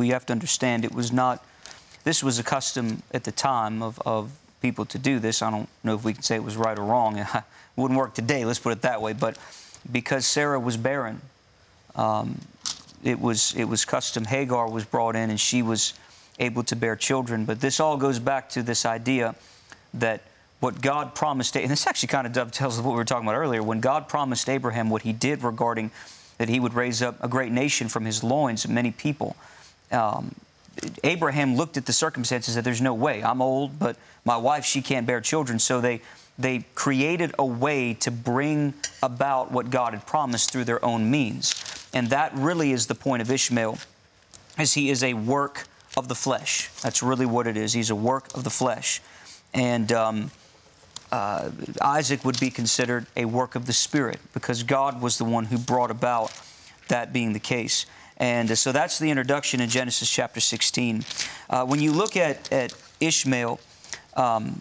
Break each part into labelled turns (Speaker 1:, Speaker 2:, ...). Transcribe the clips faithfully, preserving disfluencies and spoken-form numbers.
Speaker 1: you have to understand it was not, this was a custom at the time of, of people to do this. I don't know if we can say it was right or wrong. It wouldn't work today, let's put it that way. But because Sarah was barren, um, it was it was custom. Hagar was brought in, and she was able to bear children. But this all goes back to this idea that what God promised, and this actually kind of dovetails with what we were talking about earlier. When God promised Abraham what he did regarding that he would raise up a great nation from his loins of many people, um, Abraham looked at the circumstances and said, there's no way. I'm old, but my wife, she can't bear children. So they, they created a way to bring about what God had promised through their own means. And that really is the point of Ishmael, as he is a work of the flesh. That's really what it is. He's a work of the flesh. And um, uh, Isaac would be considered a work of the Spirit, because God was the one who brought about that being the case. And uh, so that's the introduction in Genesis chapter sixteen. Uh, when you look at, at Ishmael, um,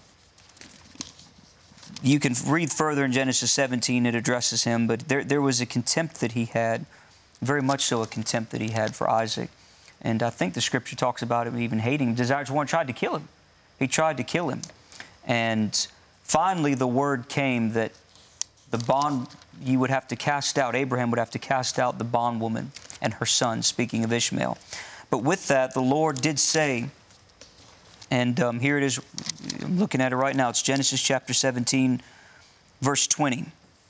Speaker 1: you can read further in Genesis seventeen, it addresses him, but there, there was a contempt that he had, very much so a contempt that he had for Isaac. And I think the Scripture talks about him even hating him. Desires one tried to kill him. He tried to kill him. And finally the word came that the bond, you would have to cast out, Abraham would have to cast out the bondwoman and her son, speaking of Ishmael. But with that, the Lord did say, and um, here it is, I'm looking at it right now, it's Genesis chapter seventeen, verse twenty.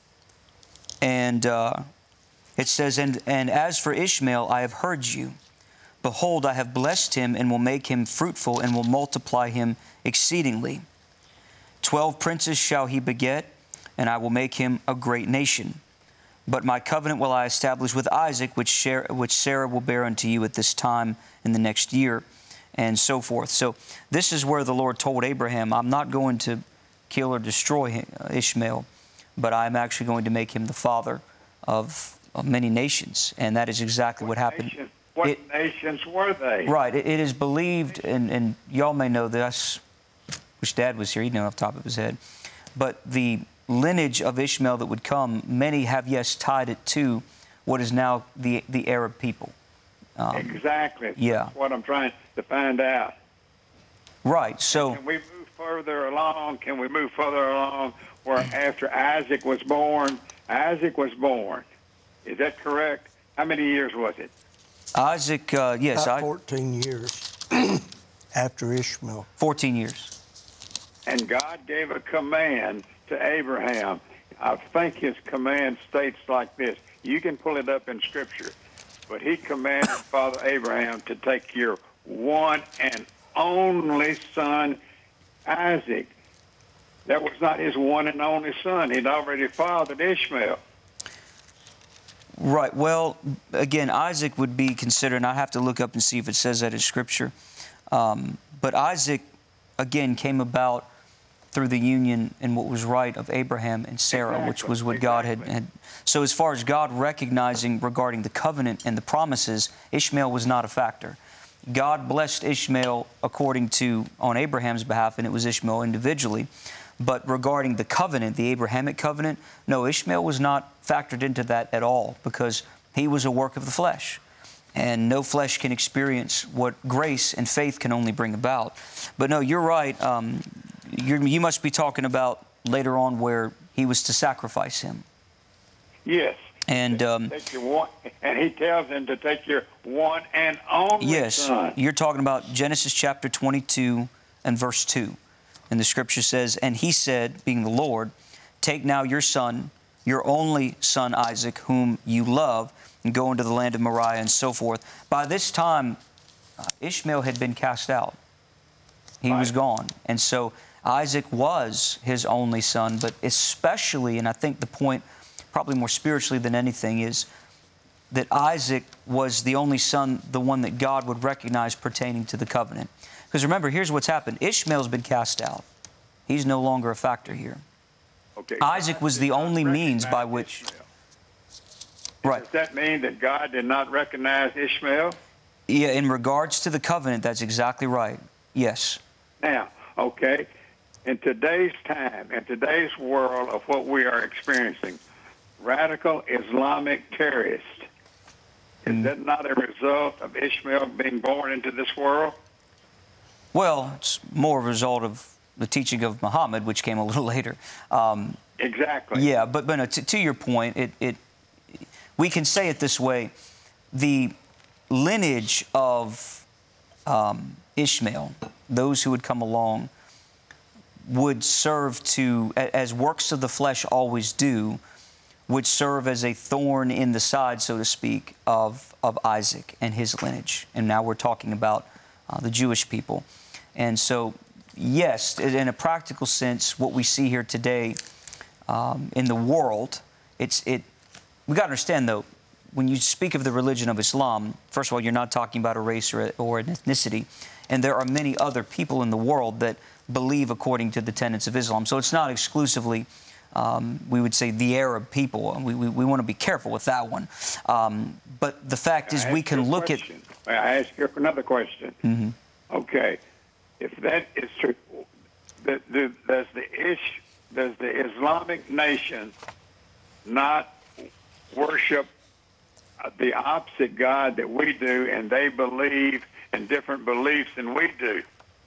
Speaker 1: And uh, it says, and, and as for Ishmael, I have heard you. Behold, I have blessed him and will make him fruitful and will multiply him exceedingly. Twelve princes shall he beget, and I will make him a great nation. But my covenant will I establish with Isaac, which, share, which Sarah will bear unto you at this time in the next year, and so forth. So this is where the Lord told Abraham, I'm not going to kill or destroy Ishmael, but I'm actually going to make him the father of, of many nations. And that is exactly what, what happened.
Speaker 2: Nation, what
Speaker 1: it,
Speaker 2: nations were they?
Speaker 1: Right. It, it is believed, and, and y'all may know this, wish Dad was here, he'd know off the top of his head, but the lineage of Ishmael that would come, many have, yes, tied it to what is now the the Arab people. Um,
Speaker 2: exactly.
Speaker 1: Yeah.
Speaker 2: That's what I'm trying to find out.
Speaker 1: Right. So
Speaker 2: can we move further along? Can we move further along where after Isaac was born, Isaac was born. Is that correct? How many years was it?
Speaker 1: Isaac, uh, yes.
Speaker 3: About
Speaker 1: I,
Speaker 3: fourteen years after Ishmael.
Speaker 1: fourteen years.
Speaker 2: And God gave a command to Abraham. I think his command states like this. You can pull it up in Scripture. But he commanded Father Abraham to take your one and only son, Isaac. That was not his one and only son. He'd already fathered Ishmael.
Speaker 1: Right. Well, again, Isaac would be considered, and I have to look up and see if it says that in Scripture. Um, but Isaac, again, came about through the union and what was right of Abraham and Sarah,
Speaker 2: Exactly.
Speaker 1: which was what
Speaker 2: exactly.
Speaker 1: God had, had. So as far as God recognizing regarding the covenant and the promises, Ishmael was not a factor. God blessed Ishmael according to, on Abraham's behalf, and it was Ishmael individually. But regarding the covenant, the Abrahamic covenant, no, Ishmael was not factored into that at all, because he was a work of the flesh. And no flesh can experience what grace and faith can only bring about. But no, you're right. Um, you're, you must be talking about later on where he was to sacrifice him.
Speaker 2: Yes.
Speaker 1: And um,
Speaker 2: take your one, and he tells him to take your one and only
Speaker 1: yes,
Speaker 2: son.
Speaker 1: You're talking about Genesis chapter twenty-two and verse two. And the Scripture says, and he said, being the Lord, take now your son, your only son Isaac, whom you love, and go into the land of Moriah, and so forth. By this time, uh, Ishmael had been cast out. He
Speaker 2: right.
Speaker 1: was gone. And so Isaac was his only son, but especially, and I think the point, probably more spiritually than anything, is that Isaac was the only son, the one that God would recognize pertaining to the covenant. Because remember, here's what's happened. Ishmael's been cast out. He's no longer a factor here.
Speaker 2: Okay.
Speaker 1: Isaac was the only means by which...
Speaker 2: Ishmael.
Speaker 1: Right.
Speaker 2: Does that mean that God did not recognize Ishmael?
Speaker 1: Yeah, in regards to the covenant, that's exactly right. Yes.
Speaker 2: Now, okay, in today's time, in today's world of what we are experiencing, radical Islamic terrorists, Is that not a result of Ishmael being born into this world?
Speaker 1: Well, it's more a result of the teaching of Muhammad, which came a little later. Um,
Speaker 2: Exactly.
Speaker 1: yeah, but, but no, to, to your point, it, it we can say it this way: the lineage of um, Ishmael, those who would come along, would serve to, as works of the flesh always do, would serve as a thorn in the side, so to speak, of, of Isaac and his lineage. And now we're talking about uh, the Jewish people. And so, yes, in a practical sense, what we see here today um, in the world, it's it. We got to understand, though, when you speak of the religion of Islam, first of all, you're not talking about a race or, or an ethnicity. And there are many other people in the world that believe according to the tenets of Islam. So it's not exclusively, um, we would say, the Arab people. We, we, we want to be careful with that one. Um, but the fact is, we can look at...
Speaker 2: May I ask you another question?
Speaker 1: Mm-hmm.
Speaker 2: Okay. If that is true, the, the, does, the ish, does the Islamic nation not worship the opposite God that we do, and they believe in different beliefs than we do?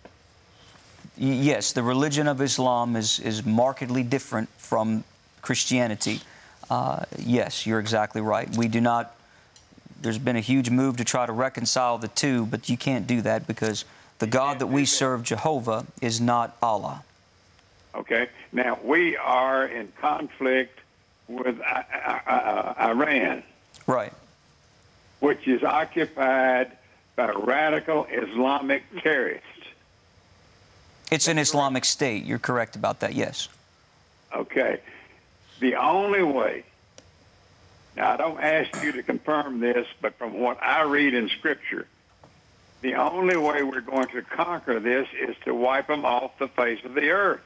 Speaker 1: Yes, the religion of Islam is, is markedly different from Christianity. Uh, yes, you're exactly right. We do not, there's been a huge move to try to reconcile the two, but you can't do that because the God that we serve, Jehovah, is not Allah.
Speaker 2: Okay. Now, we are in conflict with uh, uh, Iran.
Speaker 1: Right.
Speaker 2: Which is occupied by radical Islamic terrorists.
Speaker 1: It's an Islamic state. You're correct about that, yes.
Speaker 2: Okay. The only way, now I don't ask you to confirm this, but from what I read in Scripture, the only way we're going to conquer this is to wipe them off the face of the earth.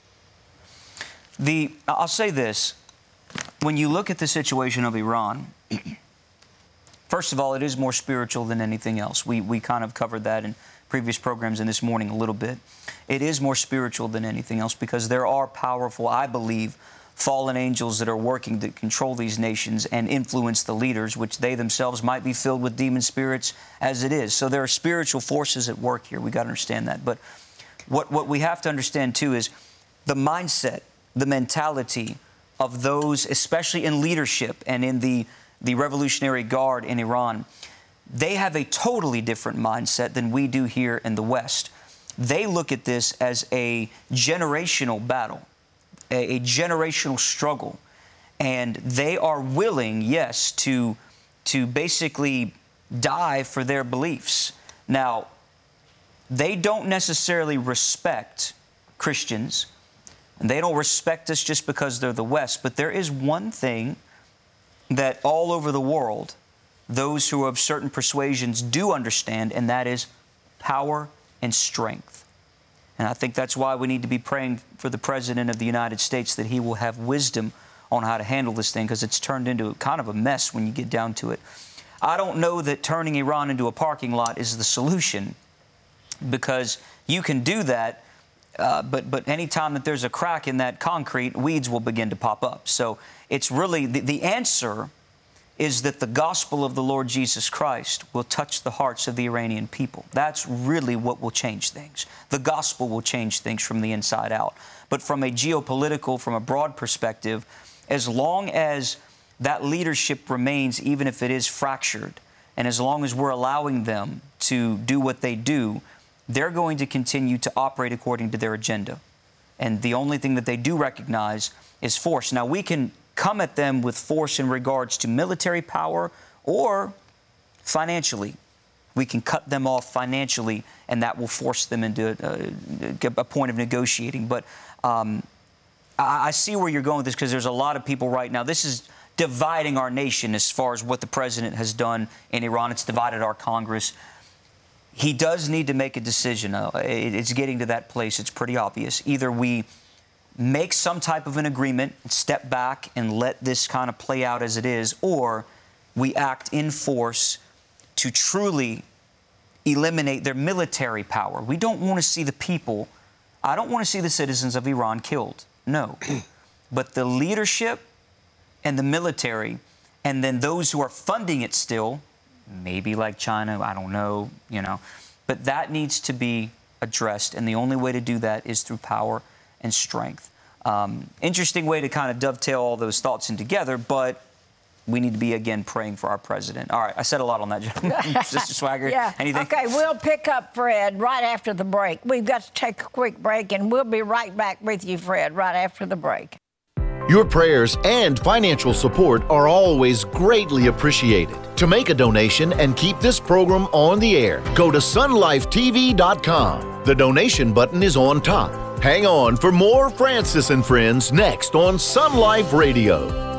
Speaker 1: The, I'll say this. When you look at the situation of Iran, first of all, it is more spiritual than anything else. We, we kind of covered that in previous programs and this morning a little bit. It is more spiritual than anything else because there are powerful, I believe, fallen angels that are working to control these nations and influence the leaders, which they themselves might be filled with demon spirits as it is. So there are spiritual forces at work here. We've got to understand that. But what, what we have to understand, too, is the mindset, the mentality of those, especially in leadership and in the, the Revolutionary Guard in Iran, they have a totally different mindset than we do here in the West. They look at this as a generational battle, a, a generational struggle. And they are willing, yes, to, to basically die for their beliefs. Now, they don't necessarily respect Christians, and they don't respect us just because they're the West. But there is one thing that all over the world, those who are of certain persuasions do understand, and that is power and strength. And I think that's why we need to be praying for the President of the United States, that he will have wisdom on how to handle this thing, because it's turned into kind of a mess when you get down to it. I don't know that turning Iran into a parking lot is the solution, because you can do that, uh, but, but any time that there's a crack in that concrete, weeds will begin to pop up. So it's really, the, the answer is that the gospel of the Lord Jesus Christ will touch the hearts of the Iranian people. That's really what will change things. The gospel will change things from the inside out. But from a geopolitical, from a broad perspective, as long as that leadership remains, even if it is fractured, and as long as we're allowing them to do what they do, they're going to continue to operate according to their agenda. And the only thing that they do recognize is force. Now, we can come at them with force in regards to military power or financially. We can cut them off financially, and that will force them into a, a point of negotiating. But um, I, I see where you're going with this, because there's a lot of people right now. This is dividing our nation as far as what the president has done in Iran. It's divided our Congress. He does need to make a decision. Uh, it, it's getting to that place. It's pretty obvious. Either we make some type of an agreement, step back and let this kind of play out as it is, or we act in force to truly eliminate their military power. We don't want to see the people, I don't want to see the citizens of Iran killed, no. But the leadership and the military, and then those who are funding it still, maybe like China, I don't know, you know. But that needs to be addressed, and the only way to do that is through power and strength. Um, interesting way to kind of dovetail all those thoughts in together, but we need to be, again, praying for our president. All right, I said a lot on that, Sister Swagger.
Speaker 4: Yeah.
Speaker 1: Anything?
Speaker 4: Okay, we'll pick up, Fred, right after the break. We've got to take a quick break, and we'll be right back with you, Fred, right after the break.
Speaker 5: Your prayers and financial support are always greatly appreciated. To make a donation and keep this program on the air, go to sun life t v dot com. The donation button is on top. Hang on for more Francis and Friends next on Sun Life Radio.